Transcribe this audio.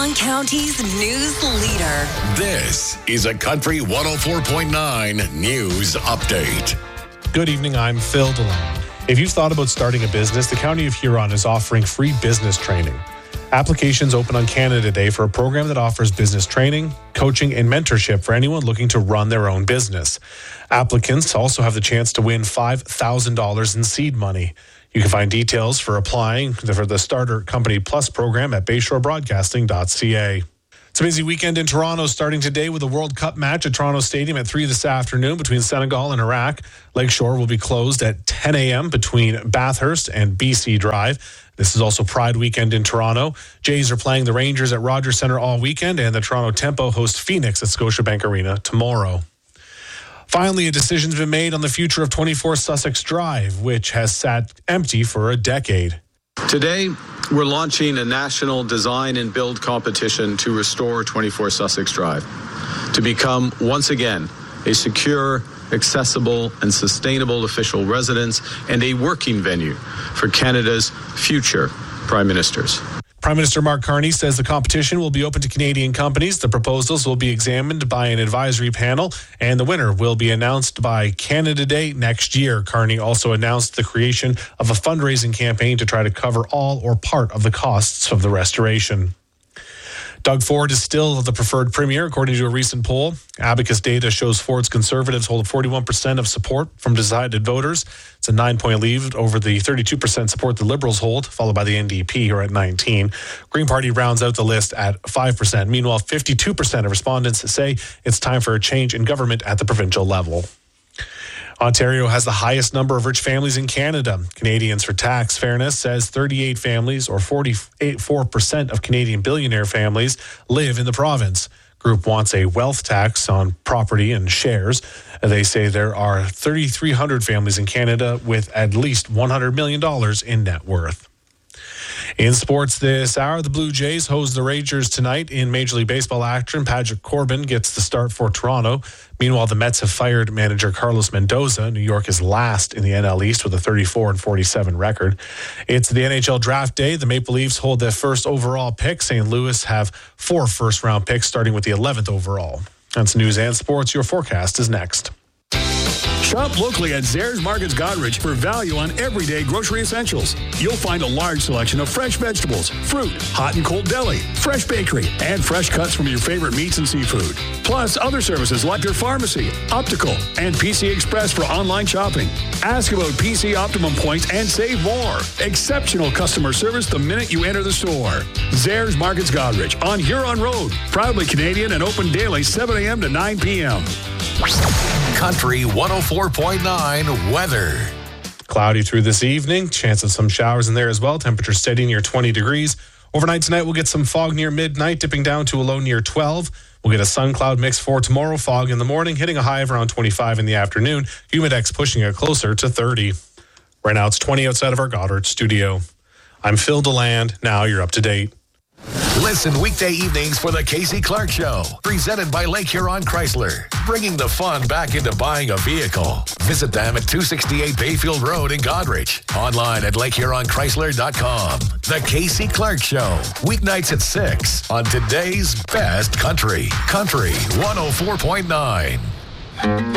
Huron County's news leader. This is a Country 104.9 News Update. Good evening, I'm Phil DeLand. If you've thought about starting a business, the County of Huron is offering free business training. Applications open on Canada Day for a program that offers business training, coaching, and mentorship for anyone looking to run their own business. Applicants also have the chance to win $5,000 in seed money. You can find details for applying for the Starter Company Plus program at bayshorebroadcasting.ca. It's a busy weekend in Toronto, starting today with a World Cup match at Toronto Stadium at 3 this afternoon between Senegal and Iraq. Lakeshore will be closed at 10 a.m. between Bathurst and BC Drive. This is also Pride weekend in Toronto. Jays are playing the Rangers at Rogers Centre all weekend, and the Toronto Tempo host Phoenix at Scotiabank Arena tomorrow. Finally, a decision's been made on the future of 24 Sussex Drive, which has sat empty for a decade. Today, we're launching a national design and build competition to restore 24 Sussex Drive, to become, once again, a secure, accessible, and sustainable official residence and a working venue for Canada's future Prime Ministers. Prime Minister Mark Carney says the competition will be open to Canadian companies. The proposals will be examined by an advisory panel, and the winner will be announced by Canada Day next year. Carney also announced the creation of a fundraising campaign to try to cover all or part of the costs of the restoration. Doug Ford is still the preferred premier, according to a recent poll. Abacus data shows Ford's Conservatives hold 41% of support from decided voters. It's a 9-point lead over the 32% support the Liberals hold, followed by the NDP, who are at 19%. Green Party rounds out the list at 5%. Meanwhile, 52% of respondents say it's time for a change in government at the provincial level. Ontario has the highest number of rich families in Canada. Canadians for Tax Fairness says 38 families, or 4% of Canadian billionaire families, live in the province. Group wants a wealth tax on property and shares. They say there are 3,300 families in Canada with at least $100 million in net worth. In sports this hour, the Blue Jays host the Rangers tonight in Major League Baseball action. Patrick Corbin gets the start for Toronto. Meanwhile, the Mets have fired manager Carlos Mendoza. New York is last in the NL East with a 34-47 record. It's the NHL draft day. The Maple Leafs hold their first overall pick. St. Louis have 4 first-round picks, starting with the 11th overall. That's news and sports. Your forecast is next. Shop locally at Zehrs Markets Goderich for value on everyday grocery essentials. You'll find a large selection of fresh vegetables, fruit, hot and cold deli, fresh bakery, and fresh cuts from your favorite meats and seafood. Plus other services like your pharmacy, optical, and PC Express for online shopping. Ask about PC Optimum points and save more. Exceptional customer service the minute you enter the store. Zehrs Markets Goderich on Huron Road. Proudly Canadian and open daily 7 a.m. to 9 p.m. Country 104.9 weather. Cloudy through this evening. Chance of some showers in there as well. Temperature steady near 20 degrees. Overnight tonight, we'll get some fog near midnight, dipping down to a low near 12. We'll get a sun-cloud mix for tomorrow. Fog in the morning, hitting a high of around 25 in the afternoon. Humidex pushing it closer to 30. Right now, it's 20 outside of our Goddard studio. I'm Phil DeLand. Now you're up to date. Listen weekday evenings for the Casey Clark Show, presented by Lake Huron Chrysler, bringing the fun back into buying a vehicle. Visit them at 268 Bayfield Road in Goderich. Online at lakehuronchrysler.com. The Casey Clark Show, weeknights at 6 on today's best country. Country 104.9.